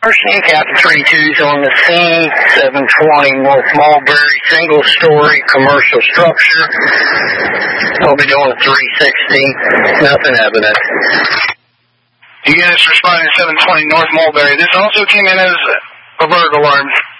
Emerson, Captain 32's on the scene, 720 North Mulberry, single-story commercial structure. I'll be doing a 360, nothing evident. Units responding to 720 North Mulberry. This also came in as a burglar alarm.